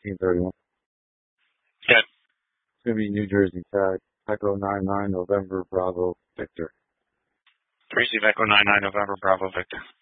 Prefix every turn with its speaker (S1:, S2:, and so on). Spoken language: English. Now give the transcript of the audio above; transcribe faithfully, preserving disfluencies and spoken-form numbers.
S1: eighteen thirty-one.
S2: Good.
S1: It's going to be New Jersey tag. Echo nine nine November Bravo Victor.
S2: Receive Echo nine nine November Bravo Victor.